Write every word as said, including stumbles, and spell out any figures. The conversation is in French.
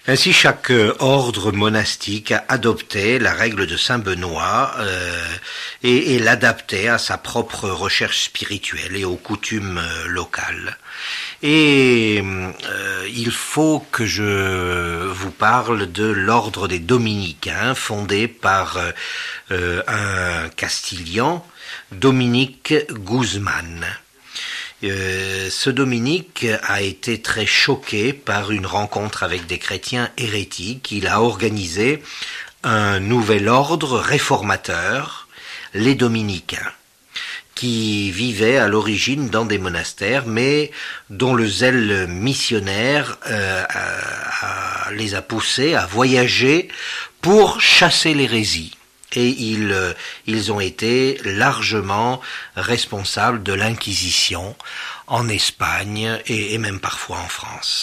Ainsi, chaque ordre monastique a adopté la règle de Saint Benoît euh, et, et l'adaptait à sa propre recherche spirituelle et aux coutumes locales. Et euh, il faut que je vous parle de l'ordre des Dominicains, fondé par euh, un Castillan, Dominique Guzman. Euh, ce Dominique a été très choqué par une rencontre avec des chrétiens hérétiques. Il a organisé un nouvel ordre réformateur, les Dominicains, qui vivaient à l'origine dans des monastères, mais dont le zèle missionnaire euh, a, a, les a poussés à voyager pour chasser l'hérésie. Et ils, ils ont été largement responsables de l'Inquisition en Espagne et, et même parfois en France.